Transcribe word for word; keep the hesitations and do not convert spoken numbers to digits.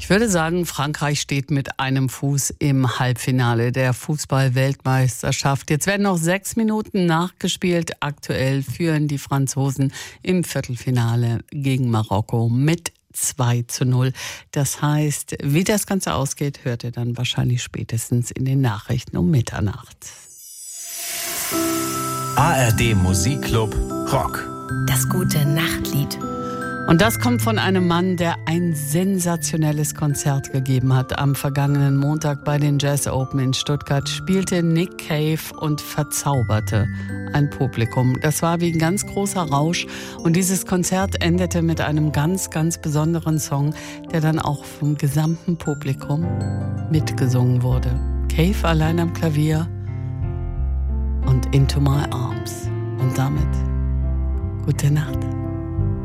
Ich würde sagen, Frankreich steht mit einem Fuß im Halbfinale der Fußball-Weltmeisterschaft. Jetzt werden noch sechs Minuten nachgespielt. Aktuell führen die Franzosen im Viertelfinale gegen Marokko mit zwei zu null. Das heißt, wie das Ganze ausgeht, hört ihr dann wahrscheinlich spätestens in den Nachrichten um Mitternacht. A R D Musikclub Rock. Das gute Nachtlied. Und das kommt von einem Mann, der ein sensationelles Konzert gegeben hat. Am vergangenen Montag bei den Jazz Open in Stuttgart spielte Nick Cave und verzauberte ein Publikum. Das war wie ein ganz großer Rausch. Und dieses Konzert endete mit einem ganz, ganz besonderen Song, der dann auch vom gesamten Publikum mitgesungen wurde. Cave allein am Klavier und Into My Arms. Und damit gute Nacht.